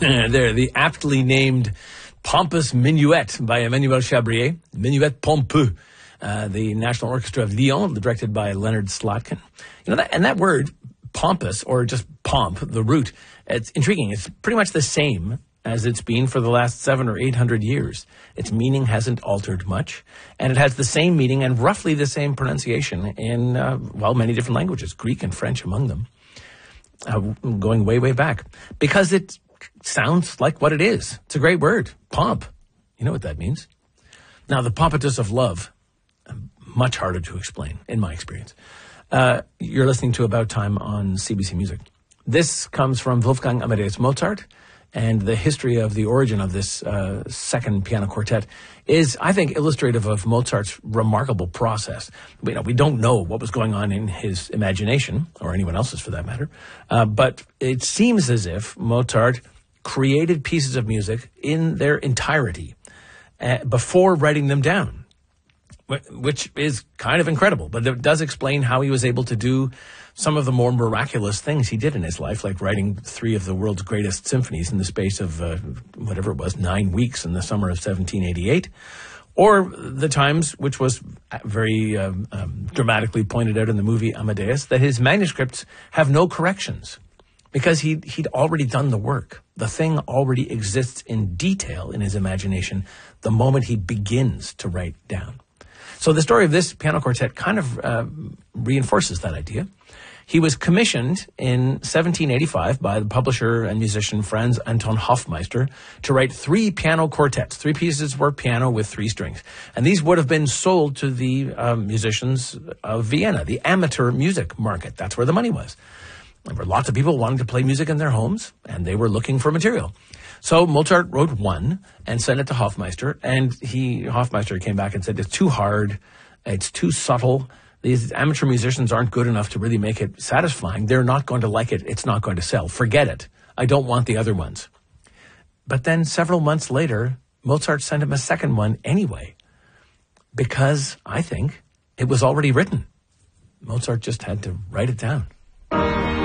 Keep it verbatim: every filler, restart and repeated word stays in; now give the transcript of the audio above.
They're the aptly named Pompous Minuet by Emmanuel Chabrier, Minuet Pompeux, uh, the National Orchestra of Lyon, directed by Leonard Slatkin. You know, that, and that word, pompous, or just pomp, the root, it's intriguing. It's pretty much the same as it's been for the last seven or eight hundred years. Its meaning hasn't altered much, and it has the same meaning and roughly the same pronunciation in, uh, well, many different languages, Greek and French among them, uh, going way, way back. Because it sounds like what it is. It's a great word, pomp. You know what that means. Now, the pompousness of love, much harder to explain, in my experience. Uh, you're listening to About Time on C B C Music. This comes from Wolfgang Amadeus Mozart, and the history of the origin of this uh, second piano quartet is, I think, illustrative of Mozart's remarkable process. You know, we don't know what was going on in his imagination, or anyone else's for that matter, uh, but it seems as if Mozart created pieces of music in their entirety uh, before writing them down, which is kind of incredible, but it does explain how he was able to do some of the more miraculous things he did in his life, like writing three of the world's greatest symphonies in the space of, uh, whatever it was, nine weeks in the summer of seventeen eighty-eight, or the times, which was very um, um, dramatically pointed out in the movie Amadeus, that his manuscripts have no corrections, because he, he'd already done the work. The thing already exists in detail in his imagination the moment he begins to write down. So the story of this piano quartet kind of uh, reinforces that idea. He was commissioned in seventeen eighty-five by the publisher and musician Franz Anton Hofmeister to write three piano quartets, three pieces for piano with three strings. And these would have been sold to the um, musicians of Vienna, the amateur music market. That's where the money was. There were lots of people wanting to play music in their homes, and they were looking for material. So Mozart wrote one and sent it to Hofmeister, and he Hofmeister came back and said, it's too hard, it's too subtle, these amateur musicians aren't good enough to really make it satisfying, they're not going to like it, it's not going to sell, forget it, I don't want the other ones. But then several months later, Mozart sent him a second one anyway, because I think it was already written. Mozart just had to write it down.